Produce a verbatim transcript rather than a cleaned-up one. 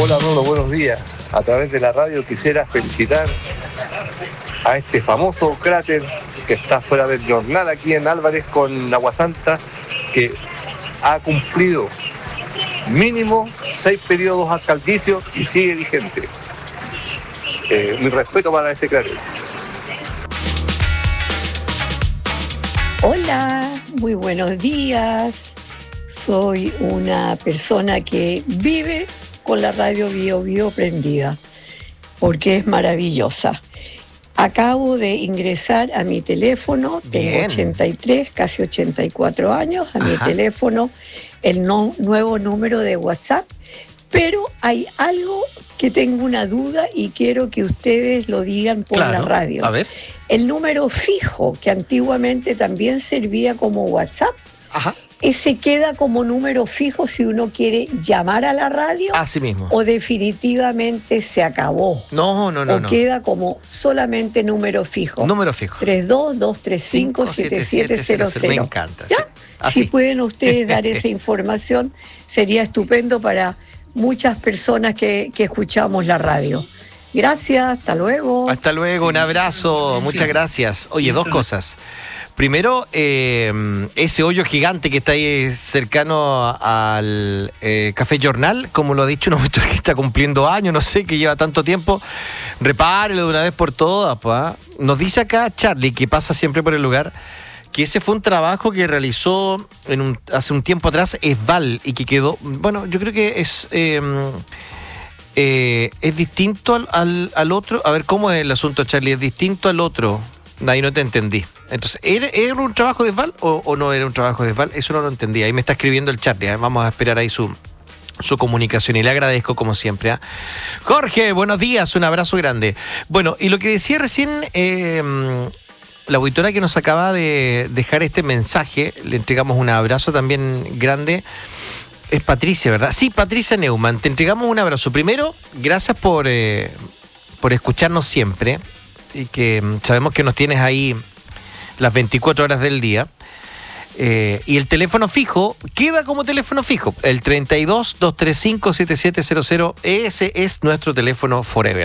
Hola Rolo, buenos días. A través de la radio quisiera felicitar a este famoso cráter que está fuera del jornal aquí en Álvarez con Agua Santa, que ha cumplido mínimo seis periodos alcaldicios y sigue vigente. Eh, mi respeto para ese cráter. Hola, muy buenos días. Soy una persona que vive con la radio Bio Bio prendida, porque es maravillosa. Acabo de ingresar a mi teléfono, tengo Bien. ochenta y tres, casi ochenta y cuatro años, a mi Ajá. teléfono el no- nuevo número de WhatsApp, pero hay algo que tengo una duda y quiero que ustedes lo digan por Claro. la radio. A ver. El número fijo, que antiguamente también servía como WhatsApp, Ajá. ¿ese queda como número fijo si uno quiere llamar a la radio Así mismo. o definitivamente se acabó? No, no, no, ¿O no. queda como solamente número fijo? Número fijo. tres dos dos tres cinco siete siete cero Me cero. encanta. ¿Ya? Sí. Así. Si pueden ustedes dar esa información, sería estupendo para muchas personas que, que escuchamos la radio. Gracias, hasta luego. Hasta luego, un abrazo, muchas gracias. Oye, dos cosas. Primero, eh, ese hoyo gigante que está ahí cercano al eh, Café Jornal, como lo ha dicho un hombre que está cumpliendo años, no sé, que lleva tanto tiempo, repárelo de una vez por todas, pa. Nos dice acá Charlie, que pasa siempre por el lugar, que ese fue un trabajo que realizó en un, hace un tiempo atrás Esval y que quedó, bueno, yo creo que es... Eh, Eh, es distinto al, al, al otro. A ver, ¿cómo es el asunto, Charlie? ¿Es distinto al otro? Ahí no te entendí. Entonces, ¿era, ¿era un trabajo de Esval o, o no era un trabajo de Esval? Eso no lo entendí. Ahí me está escribiendo el Charlie. ¿eh? Vamos a esperar ahí su, su comunicación y le agradezco como siempre. ¿eh? Jorge, buenos días. Un abrazo grande. Bueno, y lo que decía recién... Eh, la auditora que nos acaba de dejar este mensaje, le entregamos un abrazo también grande. Es Patricia, ¿verdad? Sí, Patricia Neumann, te entregamos un abrazo. Primero, gracias por, eh, por escucharnos siempre y que mm, sabemos que nos tienes ahí las veinticuatro horas del día. Eh, y el teléfono fijo queda como teléfono fijo, el treinta y dos, doscientos treinta y cinco, setenta y siete cero cero, ese es nuestro teléfono forever.